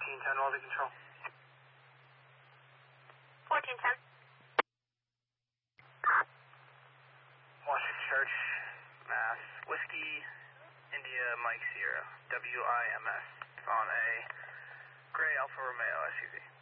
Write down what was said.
1410, Welding Control. 1410. Washington Church, Mass. Whiskey, India, Mike Sierra, WIMS. It's on a gray Alfa Romeo SUV.